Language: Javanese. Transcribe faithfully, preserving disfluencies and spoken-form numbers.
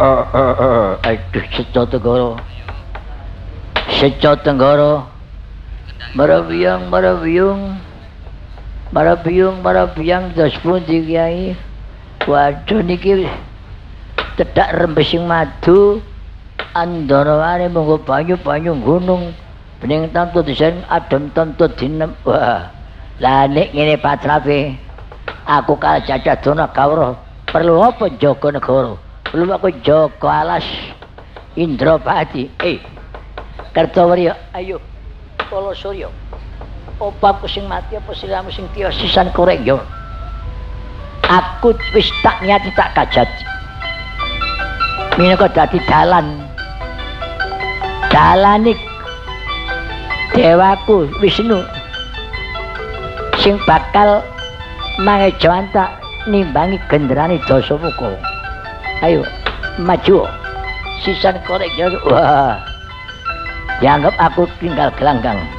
Aduh, Seco Tenggara. Seco Tenggara. Marabiyang, marabiyung. Marabiyung, marabiyang dos pundi Kyai. Waduh niki tedak rembesing madu. Andarawane monggo banyu-banyu gunung. Bening tantu disen adem tantu dinem. Wah. Lah nek ngene patrape aku kal jajah dana kawruh perlu apa jaga negara? Perlu aku jaga alas Indrapati. Eh. Kartawarya, ayo. Kala Surya. Opaku sing mati apa siramu sing tiya sisan korek yo. Aku wis tak niati tak kajati. Minangka dadi dalan. Dalane Dewaku Wisnu sing bakal mangejawanta nimbangi genderane Dasamuka. Ayo maju. Sisan korek yo. Wah. Dianggap aku tinggal gelanggang.